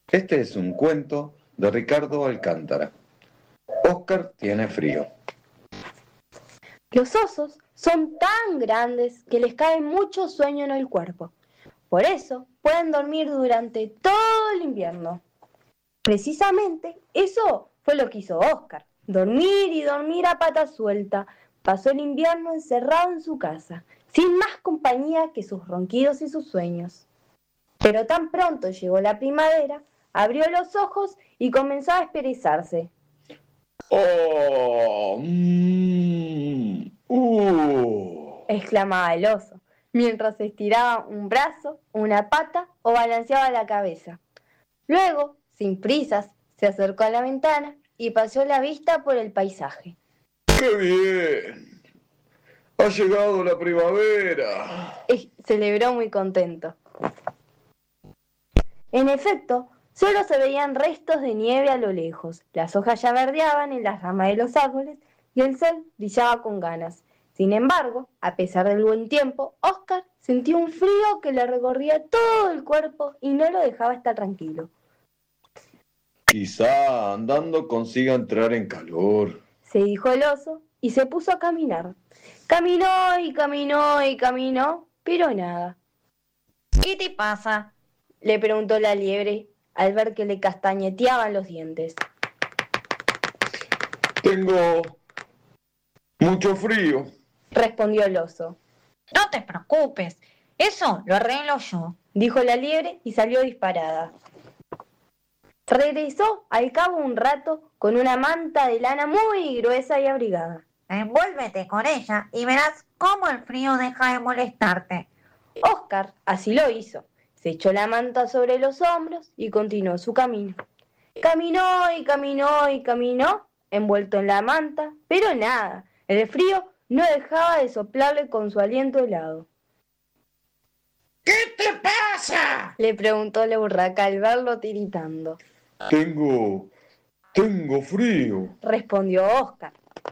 Este es un cuento de Ricardo Alcántara. Óscar tiene frío. Los osos son tan grandes que les cae mucho sueño en el cuerpo. Por eso pueden dormir durante todo el invierno. Precisamente eso fue lo que hizo Óscar. Dormir y dormir a pata suelta. Pasó el invierno encerrado en su casa, sin más compañía que sus ronquidos y sus sueños. Pero tan pronto llegó la primavera, abrió los ojos y comenzó a esperezarse. ¡Oh! Exclamaba el oso, mientras estiraba un brazo, una pata o balanceaba la cabeza. Luego, sin prisas, se acercó a la ventana y paseó la vista por el paisaje. ¡Qué bien! ¡Ha llegado la primavera! Celebró muy contento. En efecto, solo se veían restos de nieve a lo lejos. Las hojas ya verdeaban en las ramas de los árboles y el sol brillaba con ganas. Sin embargo, a pesar del buen tiempo, Óscar sintió un frío que le recorría todo el cuerpo y no lo dejaba estar tranquilo. Quizá andando consiga entrar en calor, se dijo el oso y se puso a caminar. Caminó y caminó y caminó, pero nada. ¿Qué te pasa?, le preguntó la liebre al ver que le castañeteaban los dientes. Tengo mucho frío, respondió el oso. No te preocupes, eso lo arreglo yo, dijo la liebre y salió disparada. Regresó al cabo un rato con una manta de lana muy gruesa y abrigada. Envuélvete con ella y verás cómo el frío deja de molestarte. Óscar así lo hizo. Se echó la manta sobre los hombros y continuó su camino. Caminó y caminó y caminó, envuelto en la manta, pero nada. El frío no dejaba de soplarle con su aliento helado. ¿Qué te pasa?, le preguntó la urraca al verlo tiritando. Tengo frío, respondió Óscar.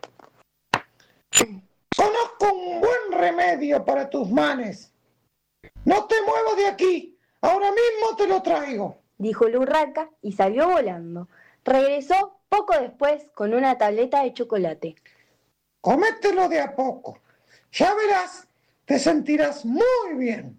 Conozco un buen remedio para tus males. No te muevas de aquí, ahora mismo te lo traigo, dijo la urraca y salió volando. Regresó poco después con una tableta de chocolate. Comételo de a poco, ya verás, te sentirás muy bien.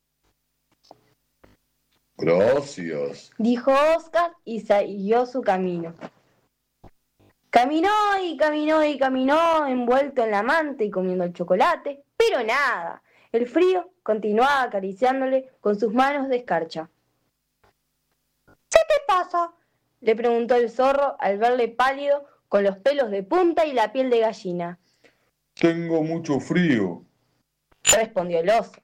Gracias, dijo Óscar y siguió su camino. Caminó y caminó y caminó, envuelto en la manta y comiendo el chocolate, pero nada. El frío continuaba acariciándole con sus manos de escarcha. ¿Qué te pasa?, le preguntó el zorro al verle pálido, con los pelos de punta y la piel de gallina. Tengo mucho frío, respondió el oso.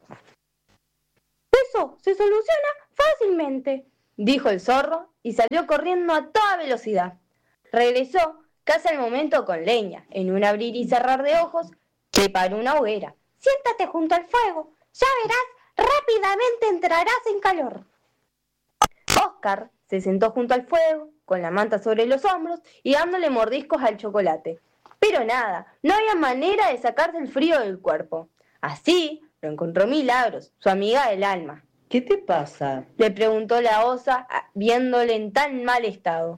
Eso se soluciona fácilmente, dijo el zorro y salió corriendo a toda velocidad. Regresó casi al momento con leña. En un abrir y cerrar de ojos, preparó una hoguera. Siéntate junto al fuego, ya verás, rápidamente entrarás en calor. Óscar se sentó junto al fuego, con la manta sobre los hombros y dándole mordiscos al chocolate. Pero nada, no había manera de sacarse el frío del cuerpo. Así lo encontró Milagros, su amiga del alma. ¿Qué te pasa?, le preguntó la osa, viéndole en tan mal estado.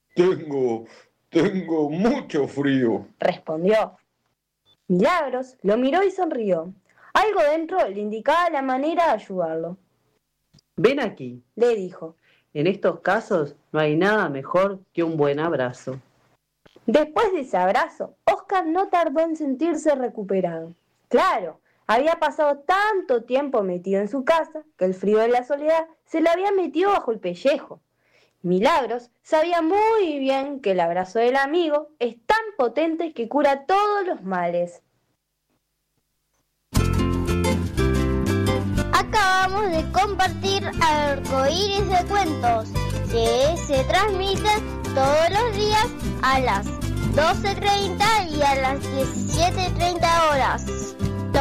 Tengo mucho frío, respondió. Milagros lo miró y sonrió. Algo dentro le indicaba la manera de ayudarlo. Ven aquí, le dijo. En estos casos no hay nada mejor que un buen abrazo. Después de ese abrazo, Óscar no tardó en sentirse recuperado. Claro, había pasado tanto tiempo metido en su casa que el frío de la soledad se le había metido bajo el pellejo. Milagros sabía muy bien que el abrazo del amigo es tan potente que cura todos los males. Acabamos de compartir Arcoíris de Cuentos, que se transmite todos los días a las 12:30 y a las 17:30 horas.